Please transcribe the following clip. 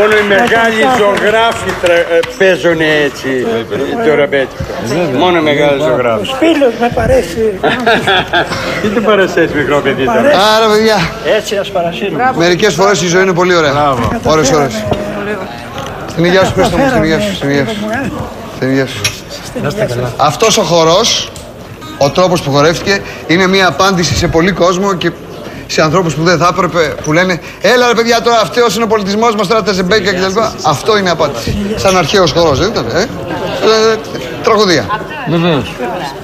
Μόνο οι μεγάλοι ζωγράφοι παίζουν έτσι το ρεμπέτικο. Μόνο οι μεγάλοι ζωγράφοι. Ο Σπύλος με παρέσει. Τι του παρασές μικρό παιδί τώρα. Άρα παιδιά, Έτσι ας παρασύρουμε. μερικές φορές η ζωή είναι πολύ ωραία. Ώρες. Στην υγεία σου, Χρήστο μου, στην υγεία σου. Στην υγεία σου. Αυτός ο χορός, ο τρόπος που χορεύτηκε, είναι μια απάντηση σε πολύ κόσμο και σε ανθρώπους που δεν θα έπρεπε, που λένε έλα ρε παιδιά τώρα αυτός είναι ο πολιτισμός μας, τώρα τα ζεμπέκια κτλ. Αυτό είναι απάντηση. Σαν αρχαίος χορός, δεν ήταν, τραγωδία. Βεβαίως.